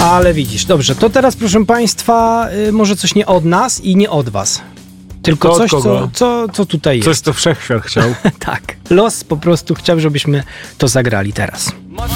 Ale widzisz, dobrze, to teraz proszę państwa, może coś nie od nas i nie od was. Tylko To od coś, kogo? co tutaj jest. Coś, co wszechświat chciał. Tak, los po prostu chciał, żebyśmy to zagrali teraz.